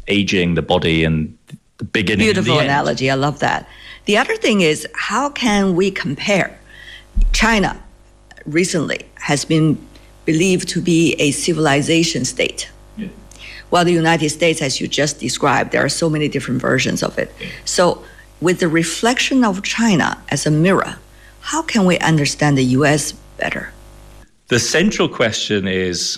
aging, the body, and the beginning. Beautiful analogy. I love that. The other thing is, how can we compare? China recently has been believed to be a civilization state. Yeah. While the United States, as you just described, there are so many different versions of it. Yeah. So with the reflection of China as a mirror, how can we understand the US better? The central question is,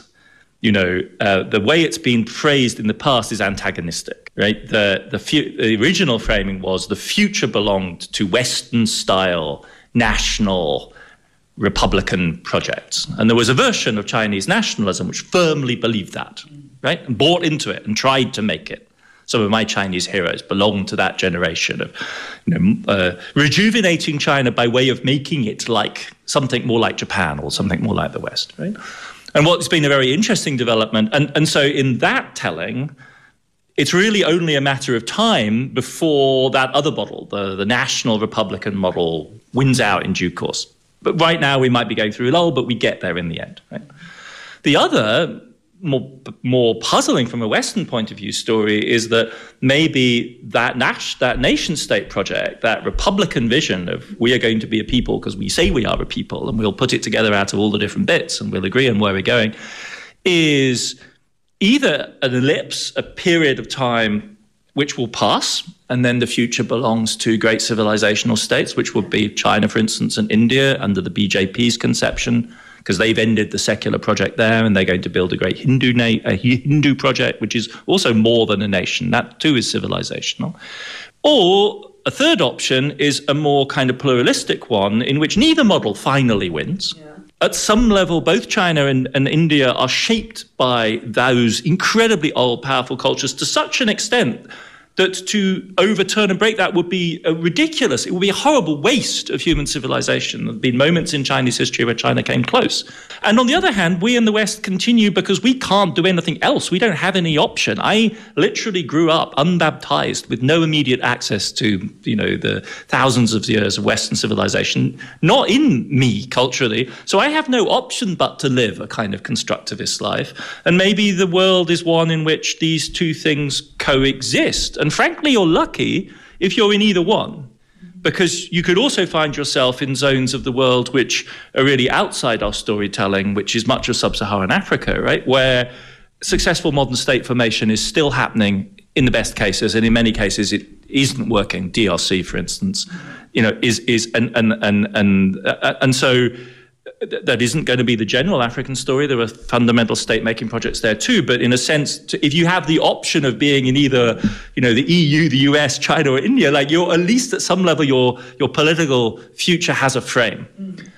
the way it's been phrased in the past is antagonistic, right? The original framing was the future belonged to Western-style, national, Republican projects. And there was a version of Chinese nationalism which firmly believed that, right? And bought into it and tried to make it. Some of my Chinese heroes belong to that generation of rejuvenating China by way of making it like something more like Japan or something more like the West, right? And what's been a very interesting development, and so in that telling, it's really only a matter of time before that other model, the national Republican model, wins out in due course. But right now we might be going through a lull, but we get there in the end, right? The other, more puzzling from a Western point of view story is that maybe that nation-state project, that Republican vision of we are going to be a people because we say we are a people and we'll put it together out of all the different bits and we'll agree on where we're going, is either an ellipse, a period of time which will pass, and then the future belongs to great civilizational states, which would be China, for instance, and India under the BJP's conception, because they've ended the secular project there and they're going to build a great Hindu project, which is also more than a nation. That too is civilizational. Or a third option is a more kind of pluralistic one in which neither model finally wins. Yeah. At some level, both China and India are shaped by those incredibly old, powerful cultures to such an extent that to overturn and break that would be ridiculous. It would be a horrible waste of human civilization. There have been moments in Chinese history where China came close. And on the other hand, we in the West continue because we can't do anything else. We don't have any option. I literally grew up unbaptized with no immediate access to, the thousands of years of Western civilization, not in me culturally. So I have no option but to live a kind of constructivist life. And maybe the world is one in which these two things coexist. And frankly, you're lucky if you're in either one, because you could also find yourself in zones of the world which are really outside our storytelling, which is much of sub-Saharan Africa, right, where successful modern state formation is still happening in the best cases, and in many cases it isn't working. DRC, for instance, and so that isn't going to be the general African story. There are fundamental state-making projects there too. But in a sense, if you have the option of being in either, the EU, the US, China, or India, like you're at least at some level, your political future has a frame. Mm.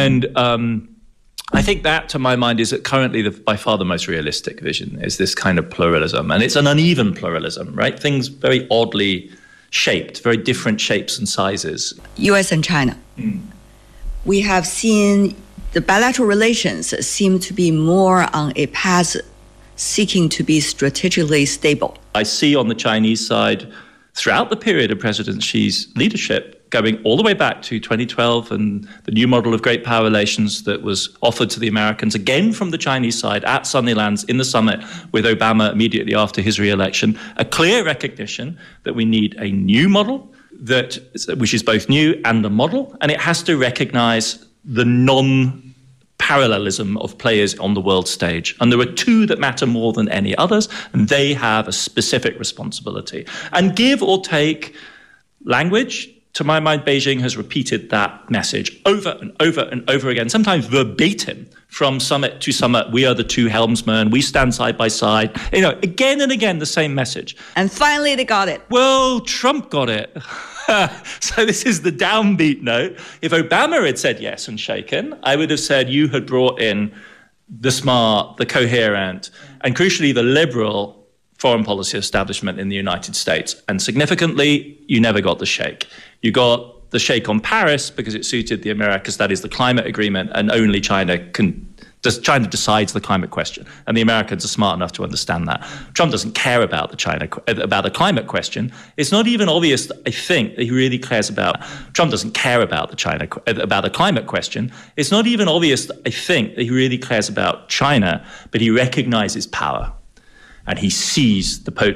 And I think that, to my mind, is currently by far the most realistic vision, is this kind of pluralism. And it's an uneven pluralism, right? Things very oddly shaped, very different shapes and sizes. US and China. Mm. We have seen the bilateral relations seem to be more on a path seeking to be strategically stable. I see on the Chinese side, throughout the period of President Xi's leadership, going all the way back to 2012 and the new model of great power relations that was offered to the Americans, again from the Chinese side at Sunnylands in the summit with Obama immediately after his re-election, a clear recognition that we need a new model, which is both new and the model, and it has to recognize the non-parallelism of players on the world stage. And there are two that matter more than any others, and they have a specific responsibility. And give or take language, to my mind, Beijing has repeated that message over and over and over again, sometimes verbatim, from summit to summit. We are the two helmsmen. We stand side by side. Again and again, the same message. And finally, they got it. Well, Trump got it. So this is the downbeat note. If Obama had said yes and shaken, I would have said you had brought in the smart, the coherent, and crucially, the liberal foreign policy establishment in the United States. And significantly, you never got the shake. You got the shake on Paris because it suited the Americas, that is the climate agreement, and only China decides the climate question. And the Americans are smart enough to understand that. Trump doesn't care about the climate question. It's not even obvious, I think, that he really cares about. Trump doesn't care about the climate question. It's not even obvious, I think, that he really cares about China, but he recognizes power. And he sees the